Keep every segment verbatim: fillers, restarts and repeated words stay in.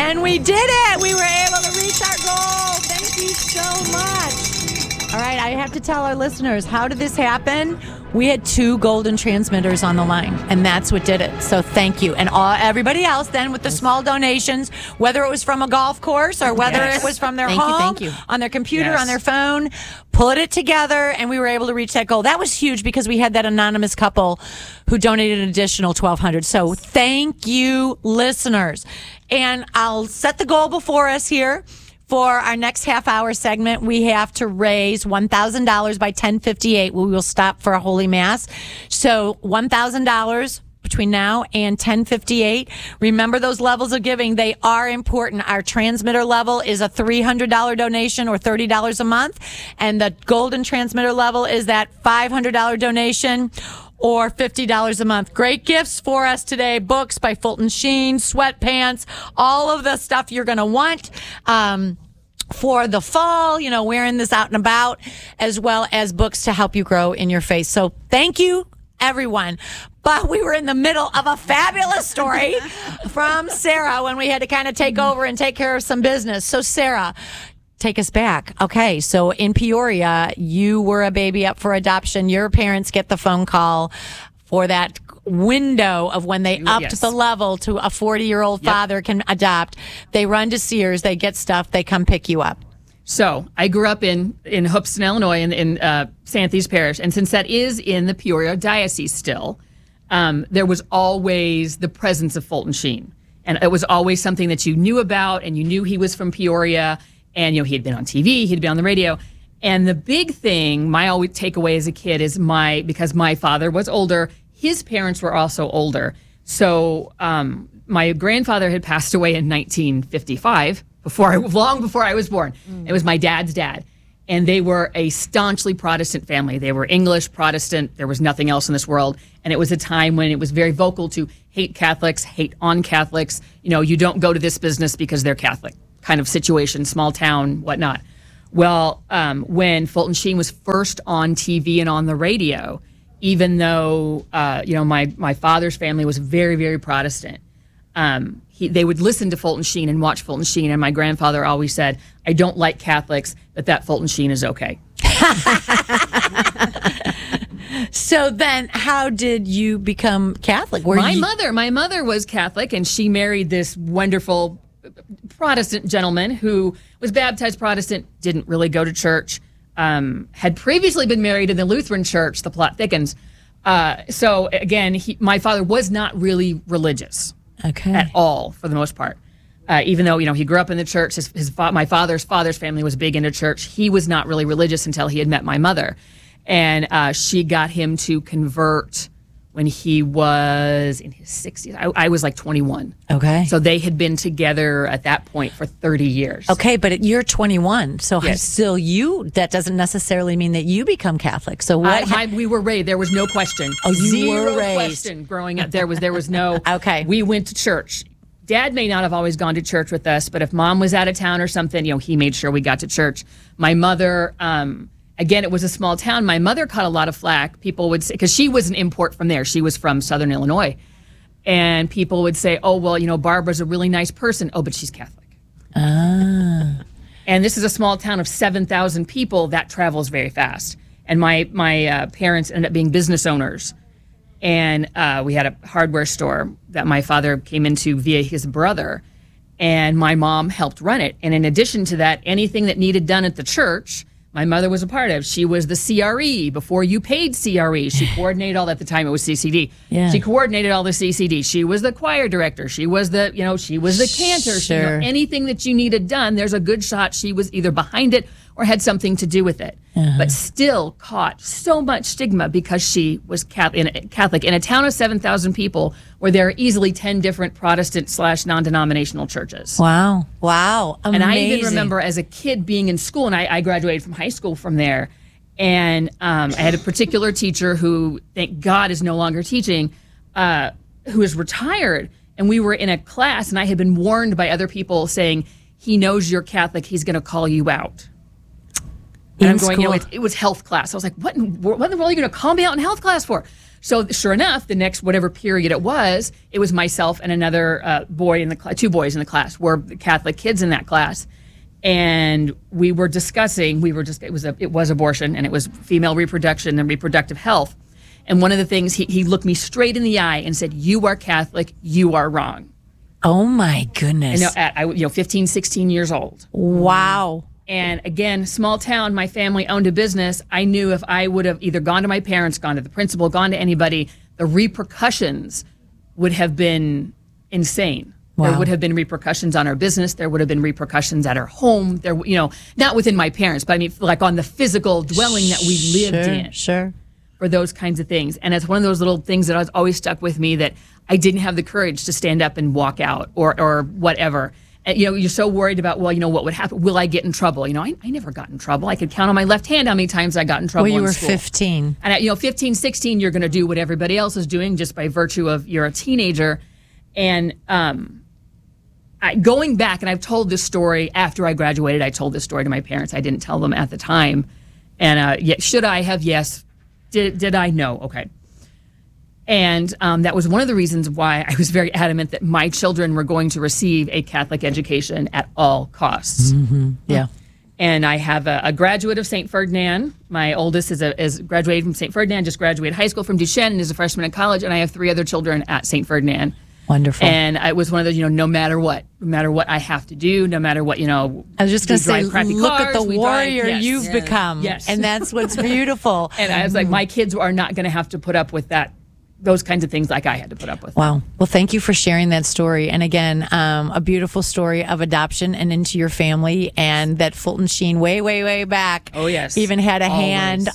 And we did it. We were able to reach our goal. Thank you so much. All right, I have to tell our listeners, how did this happen? We had two golden transmitters on the line, and that's what did it. So thank you. And all, everybody else then with the small donations, whether it was from a golf course or whether yes. it was from their thank home, you, thank you. on their computer, yes. on their phone, put it together, and we were able to reach that goal. That was huge because we had that anonymous couple who donated an additional twelve hundred dollars. So thank you, listeners. And I'll set the goal before us here. For our next half-hour segment, we have to raise one thousand dollars by ten fifty-eight. We will stop for a Holy Mass. So one thousand dollars between now and ten fifty-eight. Remember those levels of giving. They are important. Our transmitter level is a three hundred dollars donation or thirty dollars a month. And the golden transmitter level is that five hundred dollars donation or fifty dollars a month. Great gifts for us today. Books by Fulton Sheen, sweatpants, all of the stuff you're going to want um, for the fall, you know, wearing this out and about, as well as books to help you grow in your faith. So thank you, everyone. But we were in the middle of a fabulous story from Sarah when we had to kind of take over and take care of some business. So Sarah, take us back. Okay, so in Peoria, you were a baby up for adoption. Your parents get the phone call for that window of when they upped yes. the level to a forty-year-old Yep. father can adopt. They run to Sears, they get stuff, they come pick you up. So I grew up in, in Hoopeston, Illinois, in, in uh, Santhese Parish. And since that is in the Peoria Diocese still, um, there was always the presence of Fulton Sheen. And it was always something that you knew about, and you knew he was from Peoria. And, you know, he had been on T V, he'd been on the radio. And the big thing, my always takeaway as a kid is my, because my father was older, his parents were also older. So um, my grandfather had passed away in nineteen fifty-five, before I, long before I was born. Mm. It was my dad's dad. And they were a staunchly Protestant family. They were English, Protestant. There was nothing else in this world. And it was a time when it was very vocal to hate Catholics, hate on Catholics. You know, you don't go to this business because they're Catholic. Kind of situation, small town, whatnot. Well, um, when Fulton Sheen was first on T V and on the radio, even though uh, you know my my father's family was very very Protestant, um, he, they would listen to Fulton Sheen and watch Fulton Sheen, and my grandfather always said, "I don't like Catholics, but that Fulton Sheen is okay." So then, how did you become Catholic? Were my you- mother, my mother was Catholic, and she married this wonderful Protestant gentleman who was baptized Protestant, didn't really go to church, um, had previously been married in the Lutheran church. The plot thickens. Uh, so again, he, my father was not really religious okay. at all for the most part. Uh, even though, you know, he grew up in the church, his, his fa- my father's father's family was big into church. He was not really religious until he had met my mother. And uh, she got him to convert when he was in his sixties. I, I was like twenty-one. Okay. So they had been together at that point for thirty years. Okay, but you're twenty-one, so Yes. still you, that doesn't necessarily mean that you become Catholic. So what? I, my, we were raised. There was no question. Oh, you Zero were raised. question growing up. There was there was no. Okay. We went to church. Dad may not have always gone to church with us, but if Mom was out of town or something, you know, he made sure we got to church. My mother. Um, Again, it was a small town. My mother caught a lot of flack. People would say, because she was an import from there. She was from Southern Illinois. And people would say, oh, well, you know, Barbara's a really nice person. Oh, but she's Catholic. Ah. And this is a small town of seven thousand people. That travels very fast. And my, my uh, parents ended up being business owners. And uh, we had a hardware store that my father came into via his brother. And my mom helped run it. And in addition to that, anything that needed done at the church, my mother was a part of. She was the C R E before you paid C R E. She coordinated all, at the time it was C C D. Yeah. She coordinated all the C C D. She was the choir director. She was the, you know, she was the cantor. She, you know, Sure. anything that you needed done, there's a good shot she was either behind it or had something to do with it. Uh-huh. But still caught so much stigma because she was Catholic in a, Catholic in a town of seven thousand people where there are easily ten different Protestant slash non-denominational churches. Wow. Wow. Amazing. And I even remember as a kid being in school, and I, I graduated from high school from there, and um, I had a particular teacher who, thank God, is no longer teaching, uh, who is retired, and we were in a class, and I had been warned by other people saying, he knows you're Catholic, he's going to call you out. And In I'm going, you know, school? it, it was health class. I was like, what in, what in the world are you going to call me out in health class for? So sure enough, the next whatever period it was, it was myself and another uh, boy in the cl- two boys in the class. Were Catholic kids in that class, and we were discussing. We were just it was a it was abortion, and it was female reproduction and reproductive health. And one of the things he he looked me straight in the eye and said, "You are Catholic. You are wrong." Oh my goodness! You know, at I, you know, fifteen, sixteen years old. Wow. And again, small town, my family owned a business. I knew if I would have either gone to my parents, gone to the principal, gone to anybody, the repercussions would have been insane. Wow. There would have been repercussions on our business. There would have been repercussions at our home. There, you know, not within my parents, but I mean, like on the physical dwelling that we lived sure, in. Sure. For those kinds of things. And it's one of those little things that has always stuck with me, that I didn't have the courage to stand up and walk out or or whatever. And, you know, you're so worried about, well, you know, what would happen? Will I get in trouble? You know, I, I never got in trouble. I could count on my left hand how many times I got in trouble Well, you in were school. fifteen. And, at, you know, fifteen, sixteen, you're going to do what everybody else is doing just by virtue of you're a teenager. And um, I, going back, and I've told this story after I graduated. I told this story to my parents. I didn't tell them at the time. And uh, yeah, should I have? Yes. Did, did I? No. Okay. And um, that was one of the reasons why I was very adamant that my children were going to receive a Catholic education at all costs. Mm-hmm. Yeah. And I have a, a graduate of Saint Ferdinand. My oldest is a is graduated from Saint Ferdinand, just graduated high school from Duchesne and is a freshman in college. And I have three other children at Saint Ferdinand. Wonderful. And it was one of those, you know, no matter what, no matter what I have to do, no matter what, you know. I was just going to say, look cars, at the warrior drive, yes. you've yes. become. Yes. And that's what's beautiful. And I was like, my kids are not going to have to put up with that, those kinds of things like I had to put up with. Wow. Well, thank you for sharing that story. And again, um, a beautiful story of adoption and into your family, and that Fulton Sheen way, way, way back. Oh, yes. Even had a Always. hand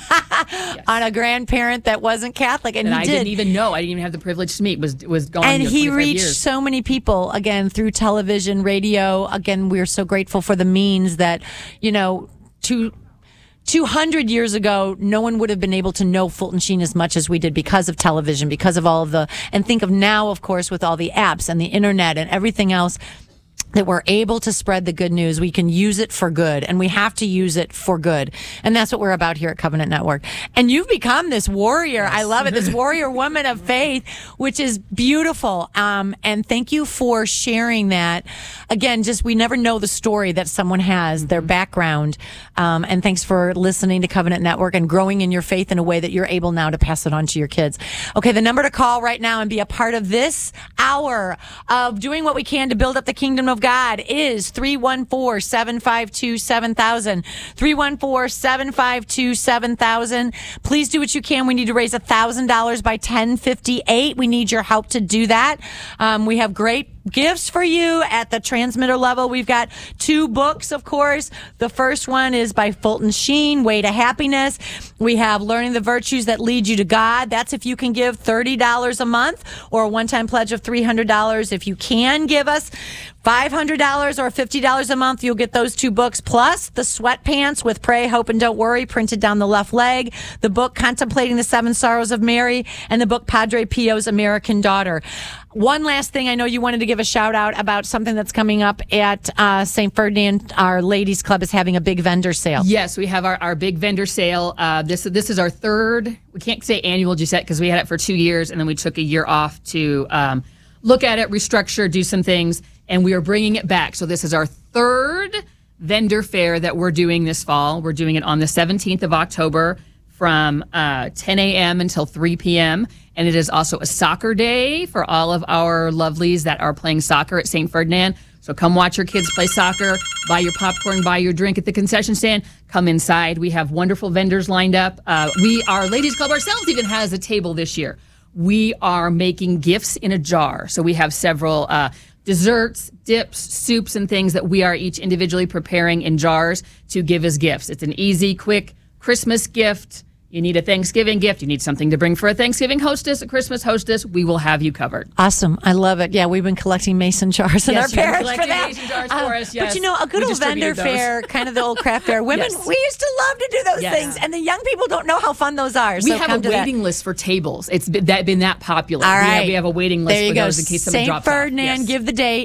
yes. on a grandparent that wasn't Catholic. And, and he I did. didn't even know. I didn't even have the privilege to meet. Was was gone. And you know, he reached years. so many people, again, through television, radio. Again, we're so grateful for the means that, you know, to two hundred years ago, no one would have been able to know Fulton Sheen as much as we did because of television, because of all of the, and think of now, of course, with all the apps and the internet and everything else, that we're able to spread the good news. We can use it for good, and we have to use it for good. And that's what we're about here at Covenant Network. And you've become this warrior. Yes. I love it. This warrior woman of faith, which is beautiful. Um, and thank you for sharing that. Again, just we never know the story that someone has, their background. Um, and thanks for listening to Covenant Network and growing in your faith in a way that you're able now to pass it on to your kids. Okay, the number to call right now and be a part of this hour of doing what we can to build up the kingdom of God is three one four, seven five two, seven thousand. three one four, seven five two, seven thousand. Please do what you can. We need to raise one thousand dollars by ten fifty-eight. We need your help to do that. Um, we have great gifts for you at the transmitter level. We've got two books, of course. The first one is by Fulton Sheen, Way to Happiness. We have Learning the Virtues That Lead You to God. That's if you can give thirty dollars a month, or a one-time pledge of three hundred dollars. If you can give us five hundred dollars or fifty dollars a month, you'll get those two books, plus the sweatpants with Pray, Hope, and Don't Worry printed down the left leg, the book Contemplating the Seven Sorrows of Mary, and the book Padre Pio's American Daughter. One last thing, I know you wanted to give a shout out about something that's coming up at uh, Saint Ferdinand. Our ladies club is having a big vendor sale. Yes, we have our, our big vendor sale. Uh, this this is our third, we can't say annual Gisette because we had it for two years and then we took a year off to um, look at it, restructure, do some things, and we are bringing it back. So this is our third vendor fair that we're doing this fall. We're doing it on the seventeenth of October from uh, ten a.m. until three p.m., and it is also a soccer day for all of our lovelies that are playing soccer at Saint Ferdinand. So come watch your kids play soccer, buy your popcorn, buy your drink at the concession stand, come inside. We have wonderful vendors lined up. Uh, we, our ladies club ourselves even has a table this year. We are making gifts in a jar. So we have several uh, desserts, dips, soups, and things that we are each individually preparing in jars to give as gifts. It's an easy, quick Christmas gift. You need a Thanksgiving gift. You need something to bring for a Thanksgiving hostess, a Christmas hostess. We will have you covered. Awesome. I love it. Yeah, we've been collecting mason jars in yes, our parents for that. Mason jars uh, for us, yes. But you know, a good we old vendor those. fair, kind of the old craft fair. Women, yes. we used to love to do those yes. things, and the young people don't know how fun those are. We so have come a to waiting that. list for tables. It's been that, been that popular. All right. We have, we have a waiting list there you for go. those in case someone Saint drops Ferdinand, off. Yes. give the date.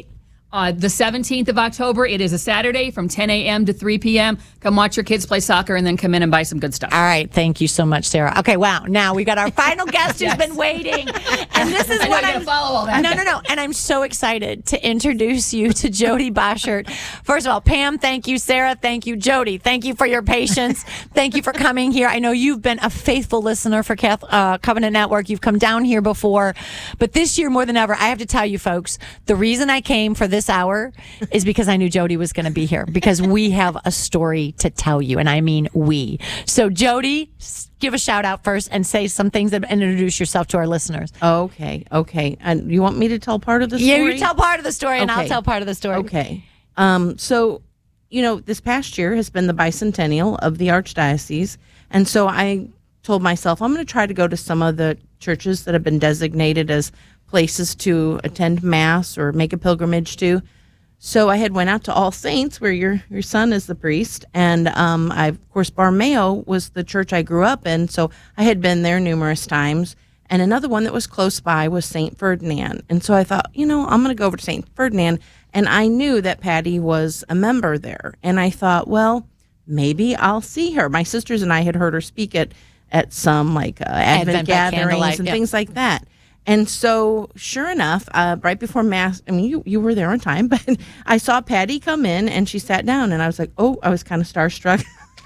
Uh, the seventeenth of October, it is a Saturday from ten a.m. to three p.m. Come watch your kids play soccer and then come in and buy some good stuff. All right. Thank you so much, Sarah. Okay, wow. Now we got our final guest who's Yes. been waiting. And this is I know what you I'm gotta follow all that. No, no, no. And I'm so excited to introduce you to Jody Boshert. First of all, Pam, thank you. Sarah, thank you. Jody, thank you for your patience. Thank you for coming here. I know you've been a faithful listener for Catholic, uh, Covenant Network. You've come down here before. But this year, more than ever, I have to tell you, folks, the reason I came for this hour is because I knew Jody was going to be here, because we have a story to tell you, and I mean we. So, Jody, give a shout out first and say some things and introduce yourself to our listeners. Okay, okay. And you want me to tell part of the story? Yeah, you tell part of the story, and I'll Okay. tell part of the story. Okay. Um, so, you know, this past year has been the bicentennial of the Archdiocese, and so I told myself I'm going to try to go to some of the churches that have been designated as places to attend Mass or make a pilgrimage to. So I had went out to All Saints, where your your son is the priest, and um, I of course Barmeo was the church I grew up in, so I had been there numerous times. And another one that was close by was Saint Ferdinand, and so I thought, you know, I'm going to go over to Saint Ferdinand, and I knew that Patty was a member there, and I thought, well, maybe I'll see her. My sisters and I had heard her speak at at some like uh, Advent, Advent by gatherings candlelight, and yeah. things like that. And so, sure enough, uh, right before Mass, I mean, you, you were there on time, but I saw Patty come in and she sat down, and I was like, oh, I was kind of starstruck.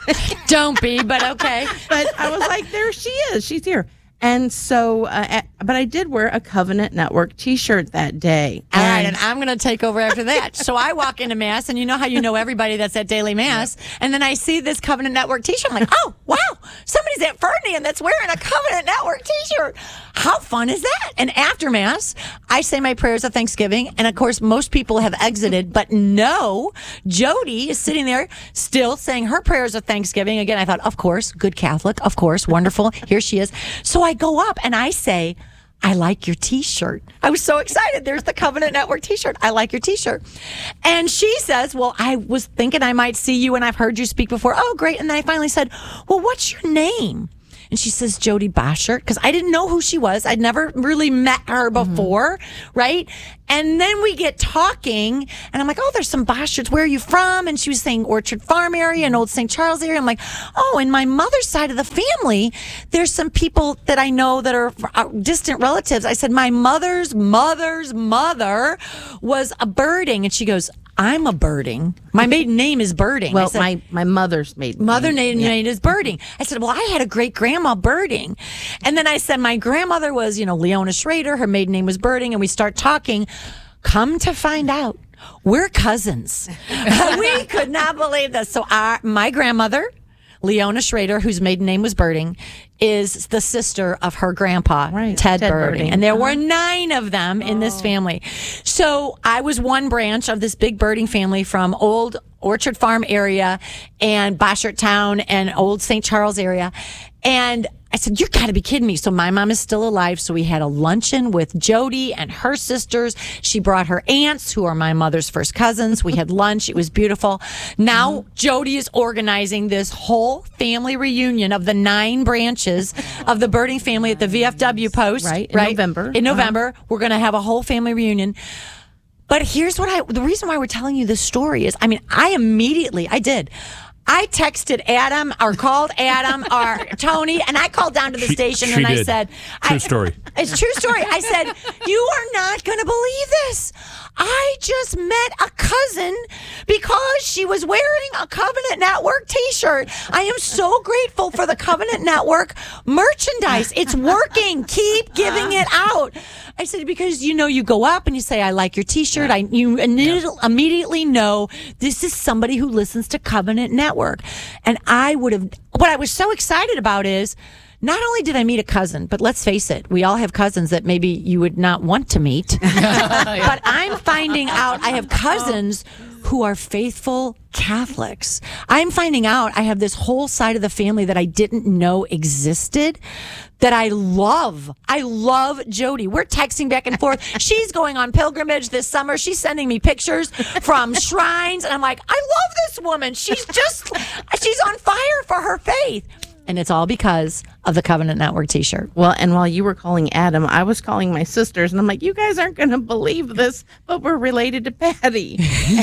Don't be, but okay. But I was like, there she is. She's here. And so, uh, at, but I did wear a Covenant Network T-shirt that day. All right, and I'm going to take over after that. So I walk into Mass, and you know how you know everybody that's at daily Mass, and then I see this Covenant Network T-shirt. I'm like, oh, wow, somebody's at Ferdinand that's wearing a Covenant Network T-shirt. How fun is that? And after Mass, I say my prayers of Thanksgiving, and of course, most people have exited, but no, Jody is sitting there still saying her prayers of Thanksgiving. Again, I thought, of course, good Catholic, of course, wonderful. Here she is. So I go up and I say, I like your T-shirt. I was so excited. There's the Covenant Network T-shirt. I like your T-shirt. And she says, well, I was thinking I might see you, and I've heard you speak before. Oh, great. And then I finally said, well, what's your name? And she says, Jody Boshert, because I didn't know who she was. I'd never really met her before, mm-hmm. right? And then we get talking, and I'm like, oh, there's some Bosherts. Where are you from? And she was saying Orchard Farm area and Old Saint Charles area. I'm like, oh, in my mother's side of the family, there's some people that I know that are distant relatives. I said, my mother's mother's mother was a Birding. And she goes, I'm a Birding. My maiden name is Birding. Well, I said, my, my mother's maiden Mother name. name, Yeah. name is Birding. I said, well, I had a great grandma Birding. And then I said, my grandmother was, you know, Leona Schrader. Her maiden name was Birding. And we start talking. Come to find out, we're cousins. We could not believe this. So our, my grandmother, Leona Schrader, whose maiden name was Birding, is the sister of her grandpa, Right, Ted, Ted Birding. Birding. And there Uh-huh. were nine of them in this family. So I was one branch of this big Birding family from Old Orchard Farm area and Boshert Town and Old Saint Charles area. And I said, you got to be kidding me. So my mom is still alive. So we had a luncheon with Jody and her sisters. She brought her aunts, who are my mother's first cousins. We had lunch. It was beautiful. Now mm-hmm. Jody is organizing this whole family reunion of the nine branches of the Birding family at the V F W post. Right, in right? November. In November, uh-huh. We're going to have a whole family reunion. But here's what I, the reason why we're telling you this story is, I mean, I immediately, I did. I texted Adam or called Adam or Tony, and I called down to the She- station she and I did. said, True I, story. It's true story. I said, you are not going to believe this. I just met a cousin because she was wearing a Covenant Network T-shirt. I am so grateful for the Covenant Network merchandise. It's working. Keep giving it out. I said, because, you know, you go up and you say, I like your T-shirt. I, you immediately, immediately know this is somebody who listens to Covenant Network. And I would have, what I was so excited about is, not only did I meet a cousin, but let's face it, we all have cousins that maybe you would not want to meet. But I'm finding out I have cousins who are faithful Catholics. I'm finding out I have this whole side of the family that I didn't know existed that I love. I love Jody. We're texting back and forth. She's going on pilgrimage this summer. She's sending me pictures from shrines. And I'm like, I love this woman. She's just, she's on fire for her faith. And it's all because of the Covenant Network t-shirt. Well, and while you were calling Adam, I was calling my sisters, and I'm like, you guys aren't going to believe this, but we're related to Patty.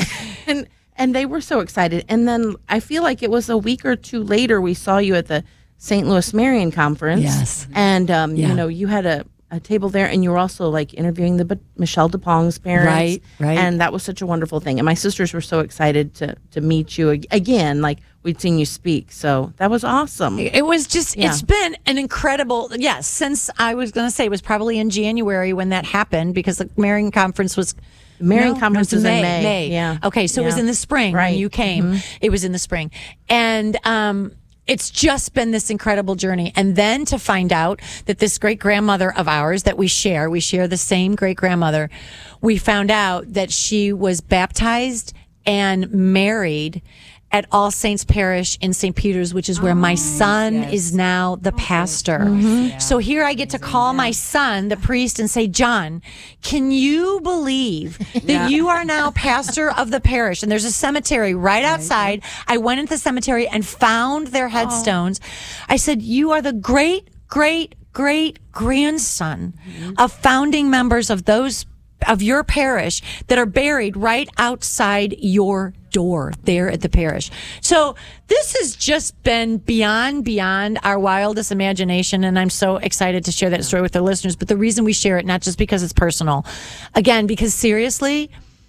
and and they were so excited. And then I feel like it was a week or two later, we saw you at the Saint Louis Marian Conference. Yes. And, um, Yeah. you know, you had a, a table there, and you were also, like, interviewing the Michelle DePong's parents. Right, right. And that was such a wonderful thing. And my sisters were so excited to, to meet you ag- again, like, we'd seen you speak. So that was awesome. It was just, Yeah. it's been an incredible, yes, since I was going to say it was probably in January when that happened because the Marian Conference was. The Marian no, Conference no, it was is in May. Yeah. Okay, so it was Yeah. in the spring Right. when you came. It was in the spring. And, um, it's just been this incredible journey. And then to find out that this great grandmother of ours that we share, we share the same great grandmother, we found out that she was baptized and married at All Saints Parish in Saint Peter's, which is where my son is now the pastor. So here I get to call my son, the priest, and say, John, can you believe that you are now pastor of the parish? And there's a cemetery right outside. I went into the cemetery and found their headstones. I said, you are the great, great, great grandson of founding members of those of your parish that are buried right outside your door there at the parish. So this has just been beyond, beyond our wildest imagination. And I'm so excited to share that story with our listeners. But the reason we share it, not just because it's personal, again, because seriously,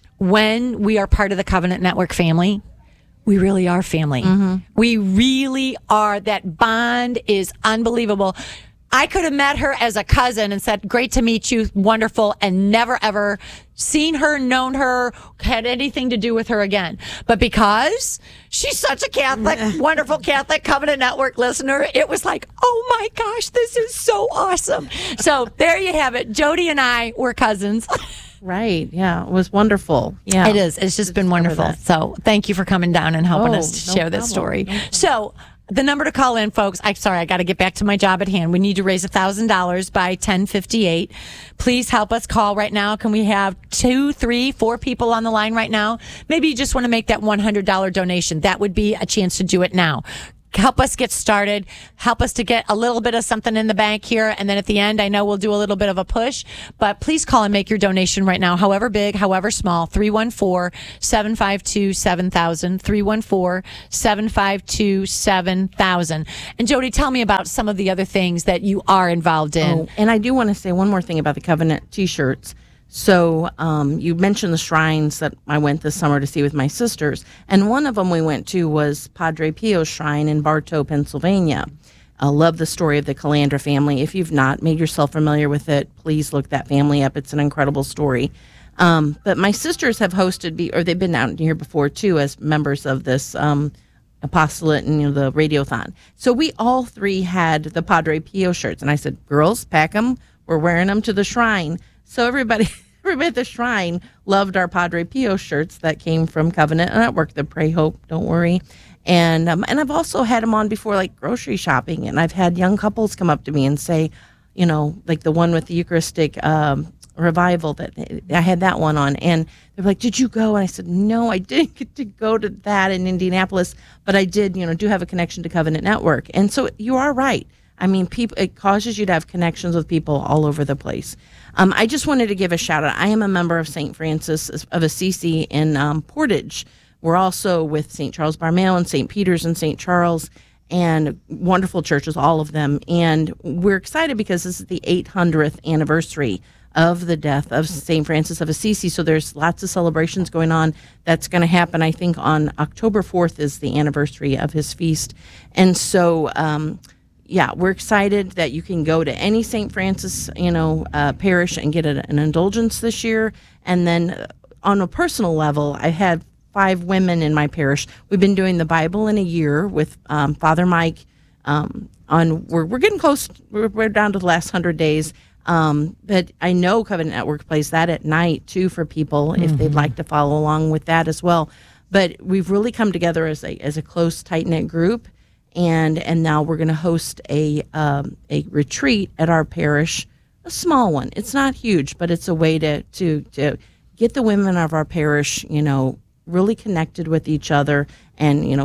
when we are part of the Covenant Network family, we really are family. Mm-hmm. We really are. That bond is unbelievable. I could have met her as a cousin and said, great to meet you, wonderful, and never, ever seen her, known her, had anything to do with her again. But because she's such a Catholic, wonderful Catholic Covenant Network listener, it was like, oh my gosh, this is so awesome. So there you have it. Jody and I were cousins. Right. Yeah. It was wonderful. Yeah. It is. It's just been wonderful. that. So thank you for coming down and helping Oh, us to no share this problem. story. No So the number to call in, folks, I'm sorry, I got to get back to my job at hand. We need to raise one thousand dollars by ten fifty-eight. Please help us call right now. Can we have two, three, four people on the line right now? Maybe you just want to make that one hundred dollars donation. That would be a chance to do it now. Help us get started. Help us to get a little bit of something in the bank here. And then at the end, I know we'll do a little bit of a push, but please call and make your donation right now, however big, however small, three one four, seven five two, seven thousand, three one four, seven five two, seven thousand. And Jody, tell me about some of the other things that you are involved in. Oh, and I do want to say one more thing about the Covenant t-shirts. So um, you mentioned the shrines that I went this summer to see with my sisters. And one of them we went to was Padre Pio's shrine in Bartow, Pennsylvania. I love the story of the Calandra family. If you've not made yourself familiar with it, please look that family up. It's an incredible story. Um, but my sisters have hosted, be, or they've been out here before too, as members of this um, apostolate and you know, the radiothon. So we all three had the Padre Pio shirts. And I said, girls, pack them. We're wearing them to the shrine. So everybody, everybody at the shrine loved our Padre Pio shirts that came from Covenant Network, the Pray Hope, Don't Worry. And um, and I've also had them on before, like grocery shopping. And I've had young couples come up to me and say, you know, like the one with the Eucharistic um, revival, that I had that one on. And they're like, did you go? And I said, no, I didn't get to go to that in Indianapolis. But I did, you know, do have a connection to Covenant Network. And so you are right. I mean, people, it causes you to have connections with people all over the place. Um, I just wanted to give a shout out. I am a member of Saint Francis of Assisi in um, Portage. We're also with Saint Charles Borromeo and Saint Peter's and Saint Charles, and wonderful churches, all of them. And we're excited because this is the eight hundredth anniversary of the death of Saint Francis of Assisi. So there's lots of celebrations going on. That's going to happen, I think, on October fourth is the anniversary of his feast. And so, um, yeah, we're excited that you can go to any Saint Francis, you know, uh, parish and get a, an indulgence this year. And then uh, on a personal level, I had five women in my parish. We've been doing the Bible in a year with um, Father Mike. Um, on we're we're getting close. We're, we're down to the last hundred days. Um, but I know Covenant Network plays that at night too for people mm-hmm. if they'd like to follow along with that as well. But we've really come together as a as a close, tight knit group. And and now we're going to host a um, a retreat at our parish, a small one. It's not huge, but it's a way to to to get the women of our parish, you know, really connected with each other, and you know,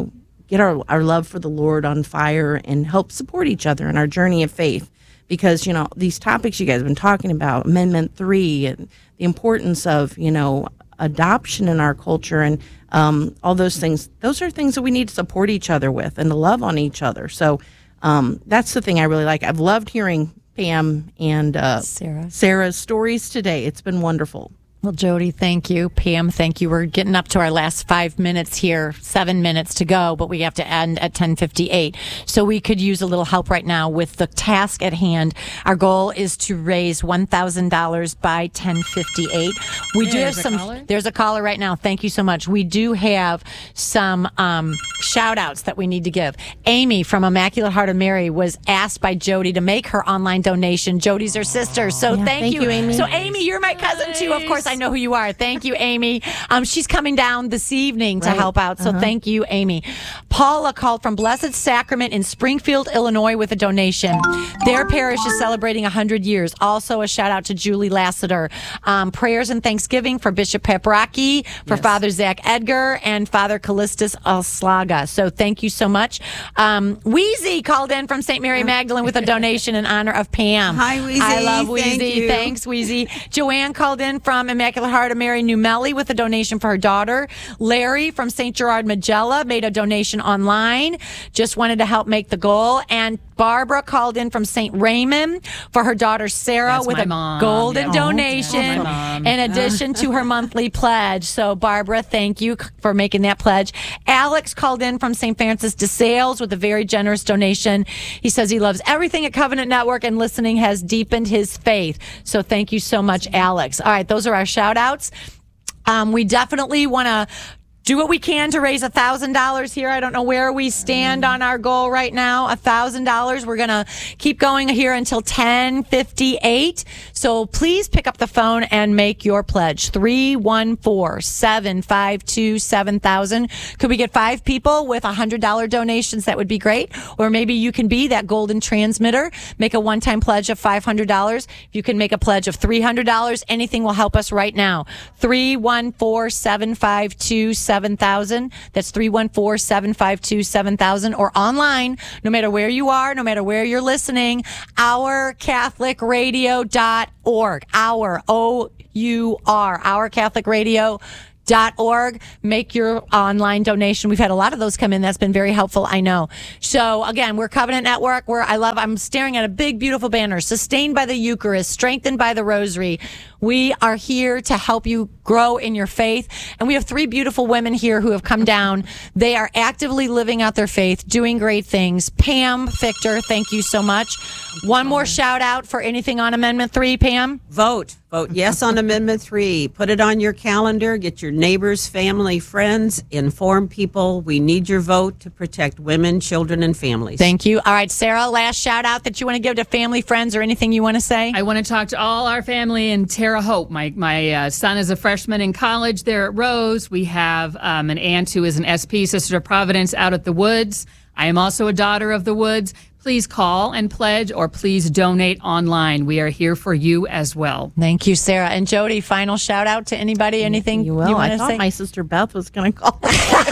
get our, our love for the Lord on fire and help support each other in our journey of faith. Because, you know, these topics you guys have been talking about, Amendment three and the importance of, you know, adoption in our culture and um, all those things, those are things that we need to support each other with and to love on each other. So um, that's the thing I really like. I've loved hearing Pam and uh, Sarah. Sarah's stories today. It's been wonderful. Well, Jody, thank you. Pam, thank you. We're getting up to our last five minutes here, seven minutes to go, but we have to end at ten fifty-eight. So we could use a little help right now with the task at hand. Our goal is to raise one thousand dollars by ten fifty-eight. We do have There's a some, caller? there's a caller right now. Thank you so much. We do have some um, shout outs that we need to give. Amy from Immaculate Heart of Mary was asked by Jody to make her online donation. Jody's her sister. So Yeah, thank, thank you, Amy. So Amy, you're my cousin too. Of course, I know who you are. Thank you, Amy. Um, she's coming down this evening to Right. help out. So thank you, Amy. Paula called from Blessed Sacrament in Springfield, Illinois with a donation. Their parish is celebrating one hundred years. Also a shout out to Julie Lassiter. Um, prayers and thanksgiving for Bishop Paprocki, for Yes. Father Zach Edgar, and Father Callistus Alslaga. So thank you so much. Um, Wheezy called in from Saint Mary Magdalene with a donation in honor of Pam. Hi, Wheezy. I love Thank Wheezy. you. Thanks, Wheezy. Joanne called in from Immaculate Heart of Mary, New Melly with a donation for her daughter. Larry from Saint Gerard Magella made a donation online. Just wanted to help make the goal. And Barbara called in from Saint Raymond for her daughter Sarah That's with my a mom. golden Yeah. donation Oh, my mom. in addition to her monthly pledge. So Barbara, thank you for making that pledge. Alex called in from Saint Francis de Sales with a very generous donation. He says he loves everything at Covenant Network and listening has deepened his faith. So thank you so much, Alex. All right, those are our shout outs. Um, we definitely want to do what we can to raise a thousand dollars here. I don't know where we stand on our goal right now. A thousand dollars. We're gonna keep going here until ten fifty-eight. So please pick up the phone and make your pledge. Three one four seven five two seven thousand. Could we get five people with a hundred dollar donations? That would be great. Or maybe you can be that golden transmitter. Make a one time pledge of five hundred dollars. If you can make a pledge of three hundred dollars, anything will help us right now. Three one four seven five two seven thousand. That's three one four seven five two seven thousand, or online, no matter where you are, no matter where you're listening, our catholic radio dot org. Our, O U R, our catholic radio dot org. Make your online donation. We've had a lot of those come in. That's been very helpful, I know. So again, we're Covenant Network. We're, I love, I'm staring at a big, beautiful banner, sustained by the Eucharist, strengthened by the Rosary. We are here to help you grow in your faith. And we have three beautiful women here who have come down. They are actively living out their faith, doing great things. Pam Fichter, thank you so much. One more shout out for anything on Amendment three, Pam. Vote. Vote yes on Amendment three. Put it on your calendar. Get your neighbors, family, friends. Inform people. We need your vote to protect women, children, and families. Thank you. All right, Sarah, last shout out that you want to give to family, friends, or anything you want to say? I want to talk to all our family in Terre Haute. My my uh, son is a freshman in college there at Rose. We have um, an aunt who is an S P, Sister of Providence, out at the Woods. I am also a daughter of the Woods. Please call and pledge, or please donate online. We are here for you as well. Thank you, Sarah. And Jody, final shout out to anybody, anything You you, will. want I to thought say? my sister Beth was going to call.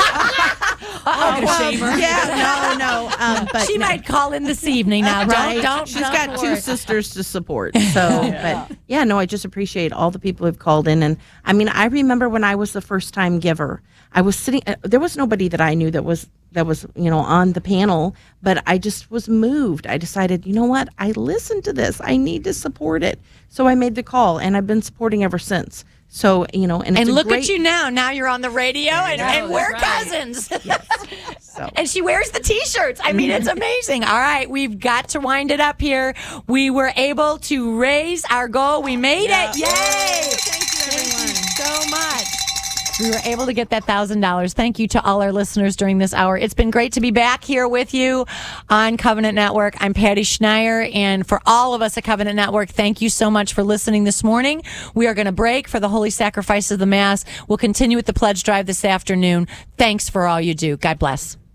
I'm gonna shame her. Yeah, no, no. Um, but she no. might call in this evening now. Right. Don't, don't. She's don't got two worry. sisters to support. So, but yeah, no, I just appreciate all the people who've called in. And I mean, I remember when I was the first time giver, I was sitting, uh, there was nobody that I knew that was, that was, you know, on the panel, but I just was moved. I decided, you know what? I listened to this. I need to support it. So I made the call, and I've been supporting ever since. So, you know, and it's And a look great, at you now. Now you're on the radio, and, know, and we're that's right. cousins. So. And she wears the T-shirts. I mean, it's amazing. All right, we've got to wind it up here. We were able to raise our goal. We made it. Yay! Thank you, everyone. Thank you so much. We were able to get that one thousand dollars. Thank you to all our listeners during this hour. It's been great to be back here with you on Covenant Network. I'm Patty Schneier, and for all of us at Covenant Network, thank you so much for listening this morning. We are going to break for the Holy Sacrifice of the Mass. We'll continue with the pledge drive this afternoon. Thanks for all you do. God bless.